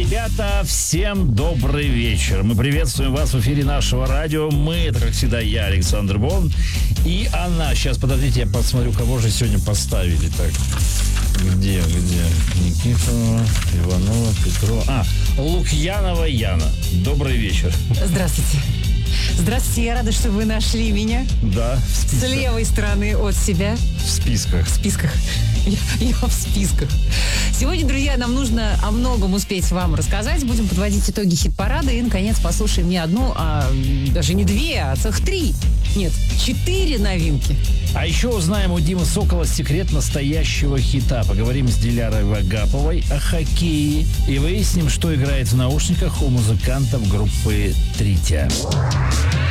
Ребята, всем добрый вечер. Мы приветствуем вас в эфире нашего радио. Мы, это, как всегда, я, Александр Бон, и она. Сейчас, подождите, я посмотрю, кого же сегодня поставили. Так, где? Никифорова, Иванова, Петрова. Лукьянова Яна. Добрый вечер. Здравствуйте. Здравствуйте, я рада, что вы нашли меня. Да, в списках. С левой стороны от себя. В списках. В списках. Я в списках. Сегодня, друзья, нам нужно о многом успеть вам рассказать. Будем подводить итоги хит-парада и, наконец, послушаем не одну, а даже не две, а целых 3. Нет, 4 новинки. А еще узнаем у Димы Сокола секрет настоящего хита. Поговорим с Дилярой Вагаповой о хоккее и выясним, что играет в наушниках у музыкантов группы «Тритя».